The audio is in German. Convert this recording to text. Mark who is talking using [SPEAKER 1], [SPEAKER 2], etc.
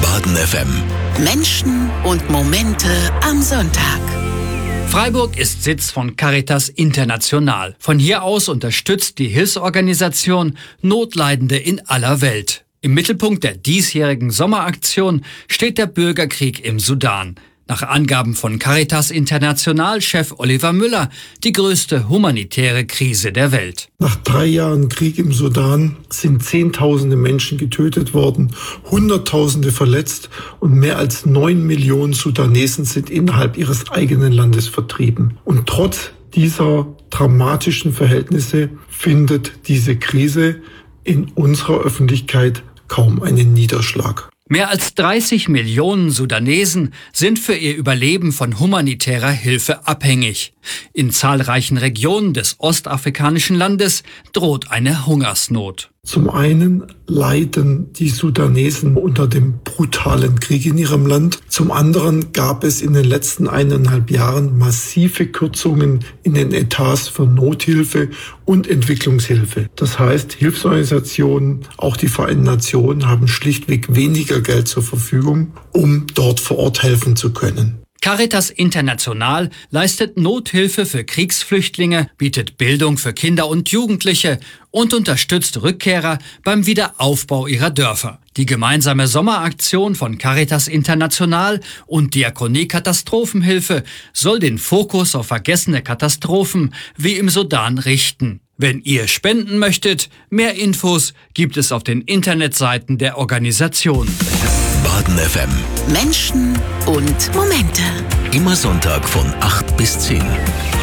[SPEAKER 1] Baden FM. Menschen und Momente am Sonntag.
[SPEAKER 2] Freiburg ist Sitz von Caritas International. Von hier aus unterstützt die Hilfsorganisation Notleidende in aller Welt. Im Mittelpunkt der diesjährigen Sommeraktion steht der Bürgerkrieg im Sudan. Nach Angaben von Caritas International-Chef Oliver Müller die größte humanitäre Krise der Welt.
[SPEAKER 3] Nach 3 Jahren Krieg im Sudan sind Zehntausende Menschen getötet worden, Hunderttausende verletzt und mehr als 9 Millionen Sudanesen sind innerhalb ihres eigenen Landes vertrieben. Und trotz dieser dramatischen Verhältnisse findet diese Krise in unserer Öffentlichkeit kaum einen Niederschlag.
[SPEAKER 2] Mehr als 30 Millionen Sudanesen sind für ihr Überleben von humanitärer Hilfe abhängig. In zahlreichen Regionen des ostafrikanischen Landes droht eine Hungersnot.
[SPEAKER 3] Zum einen leiden die Sudanesen unter dem brutalen Krieg in ihrem Land. Zum anderen gab es in den letzten 1,5 Jahren massive Kürzungen in den Etats für Nothilfe und Entwicklungshilfe. Das heißt, Hilfsorganisationen, auch die Vereinten Nationen, haben schlichtweg weniger Geld zur Verfügung, um dort vor Ort helfen zu können.
[SPEAKER 2] Caritas International leistet Nothilfe für Kriegsflüchtlinge, bietet Bildung für Kinder und Jugendliche und unterstützt Rückkehrer beim Wiederaufbau ihrer Dörfer. Die gemeinsame Sommeraktion von Caritas International und Diakonie Katastrophenhilfe soll den Fokus auf vergessene Katastrophen wie im Sudan richten. Wenn ihr spenden möchtet, mehr Infos gibt es auf den Internetseiten der Organisation.
[SPEAKER 1] Baden FM. Menschen und Momente. Immer Sonntag von 8 bis 10.